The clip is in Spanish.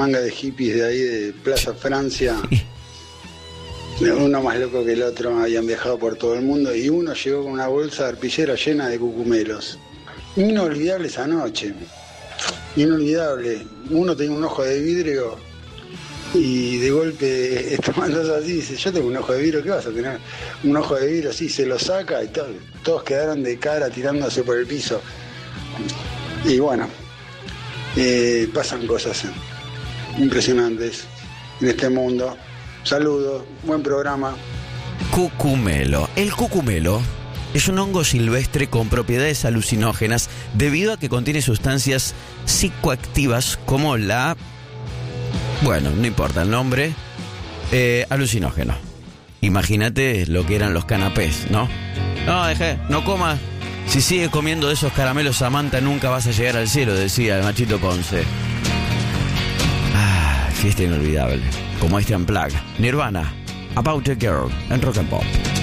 manga de hippies de ahí de Plaza Francia, uno más loco que el otro, habían viajado por todo el mundo y uno llegó con una bolsa de arpillera llena de cucumelos. Inolvidable esa noche, inolvidable. Uno tenía un ojo de vidrio y de golpe tomándose así dice, yo tengo un ojo de vidrio, ¿qué vas a tener? Un ojo de vidrio así, se lo saca y todos quedaron de cara tirándose por el piso. Y bueno, pasan cosas impresionantes en este mundo. Saludos, buen programa. Cucumelo. El cucumelo es un hongo silvestre con propiedades alucinógenas debido a que contiene sustancias psicoactivas como la... Bueno, no importa el nombre. Alucinógeno. Imagínate lo que eran los canapés, ¿no? No, no comas. Si sigues comiendo de esos caramelos Samantha nunca vas a llegar al cielo, decía el Machito Ponce. Fiesta inolvidable, como este Unplugged. Nirvana, About a Girl, en Rock and Pop.